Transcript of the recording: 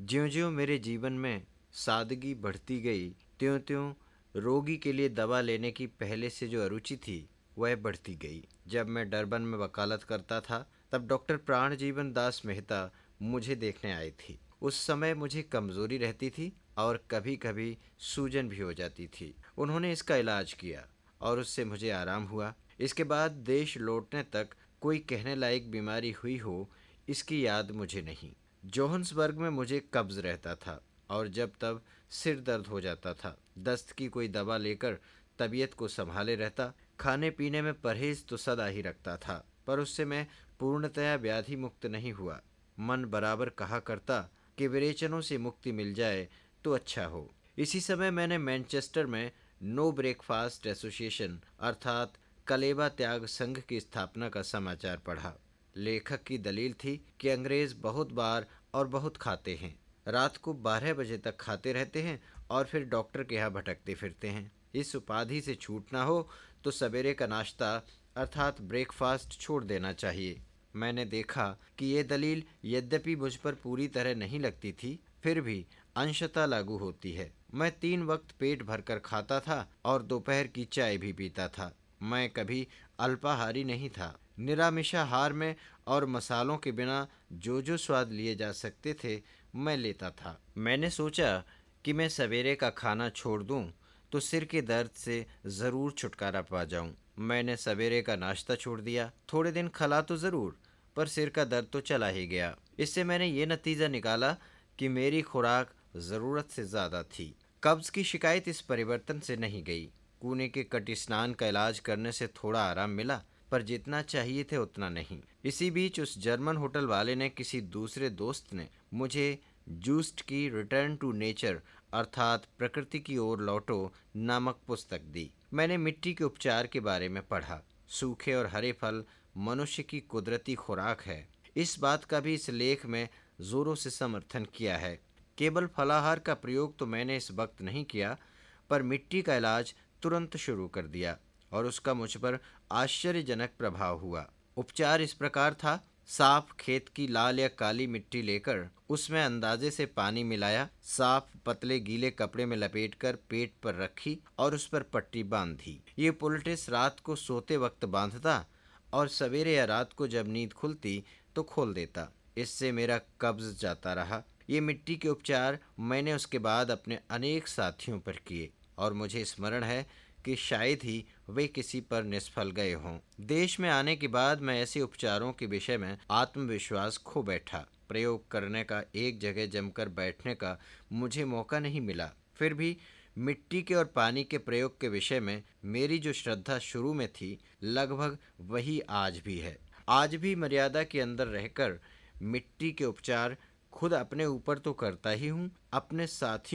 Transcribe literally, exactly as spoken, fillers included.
ज्यों-ज्यों मेरे जीवन में सादगी बढ़ती गई, त्यों-त्यों रोगी के लिए दवा लेने की पहले से जो अरुचि थी, वह बढ़ती गई। जब मैं डरबन में वकालत करता था, तब डॉक्टर प्राणजीवन दास मेहता मुझे देखने आई थी। उस समय मुझे कमजोरी रहती थी और कभी-कभी सूजन भी हो जाती थी। उन्होंने इसका इलाज किया और उससे मुझे आराम हुआ। इसके बाद देश लौटने तक कोई कहने लायक बीमारी हुई हो, इसकी याद मुझे नहीं। जोहान्सबर्ग में मुझे कब्ज रहता था और जब तब सिर दर्द हो जाता था। दस्त की कोई दवा लेकर तबीयत को संभाले रहता। खाने पीने में परहेज तो सदा ही रखता था, पर उससे मैं पूर्णतया व्याधि मुक्त नहीं हुआ। मन बराबर कहा करता कि विरेचनों से मुक्ति मिल जाए तो अच्छा हो। इसी समय मैंने मैनचेस्टर में नो ब्रेकफास्ट एसोसिएशन अर्थात कलेवा त्याग संघ की स्थापना का समाचार पढ़ा। लेखक की दलील थी कि अंग्रेज बहुत बार और बहुत खाते हैं, रात को बारह बजे तक खाते रहते हैं और फिर डॉक्टर के यहाँ भटकते फिरते हैं। इस उपाधि से छूटना हो तो सवेरे का नाश्ता अर्थात ब्रेकफास्ट छोड़ देना चाहिए। मैंने देखा कि ये दलील यद्यपि मुझ पर पूरी तरह नहीं लगती थी, फिर भी अंशतः लागू होती है। मैं तीन वक्त पेट भरकर खाता था और दोपहर की चाय भी पीता था। मैं कभी अल्पाहारी नहीं था। निरामिषाहार में और मसालों के बिना जो जो स्वाद लिए जा सकते थे, मैं लेता था। मैंने सोचा कि मैं सवेरे का खाना छोड़ दूं तो सिर के दर्द से ज़रूर छुटकारा पा जाऊं। मैंने सवेरे का नाश्ता छोड़ दिया। थोड़े दिन खला तो ज़रूर, पर सिर का दर्द तो चला ही गया। इससे मैंने ये नतीजा निकाला कि मेरी खुराक ज़रूरत से ज़्यादा थी। कब्ज़ की शिकायत इस परिवर्तन से नहीं गई। कूने के कटी स्नान का इलाज करने से थोड़ा आराम मिला, पर जितना चाहिए थे उतना नहीं। इसी बीच उस जर्मन होटल वाले ने किसी दूसरे दोस्त ने मुझे जूस्ट की रिटर्न टू नेचर अर्थात प्रकृति की ओर लौटो नामक पुस्तक दी। मैंने मिट्टी के उपचार के बारे में पढ़ा। सूखे और हरे फल मनुष्य की कुदरती खुराक है। इस बात का भी इस लेख में जोरों से समर्थन किया है। केवल फलाहार का प्रयोग तो मैंने इस वक्त नहीं किया, पर मिट्टी का इलाज तुरंत शुरू कर दिया और उसका मुझ पर आश्चर्यजनक प्रभाव हुआ। उपचार इस प्रकार था। साफ खेत की लाल या काली मिट्टी लेकर उसमें अंदाजे से पानी मिलाया, साफ पतले गीले कपड़े में लपेटकर पेट पर रखी और उस पर पट्टी बांध दी। ये पोल्टिस रात को सोते वक्त बांधता और सवेरे या रात को जब नींद खुलती तो खोल देता। इससे मेरा कब्ज जाता रहा। ये मिट्टी के उपचार मैंने उसके बाद अपने अनेक साथियों पर किए और मुझे स्मरण है कि शायद ही वे किसी पर निष्फल गए हों। देश में आने के बाद मैं ऐसे उपचारों के विषय में आत्मविश्वास खो बैठा। प्रयोग करने का एक जगह जमकर बैठने का मुझे मौका नहीं मिला। फिर भी मिट्टी के और पानी के प्रयोग के विषय में मेरी जो श्रद्धा शुरू में थी, लगभग वही आज भी है। आज भी मर्यादा के अंदर रहकर मिट्टी के उपचार खुद अपने ऊपर तो करता ही हूँ, अपने साथियों